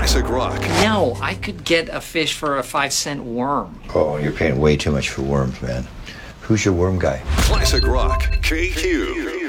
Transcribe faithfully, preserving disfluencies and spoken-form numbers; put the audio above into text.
Classic rock. No, I could get a fish for a five cent worm. Oh, you're paying way too much for worms, man. Who's your worm guy? Classic rock. K Q.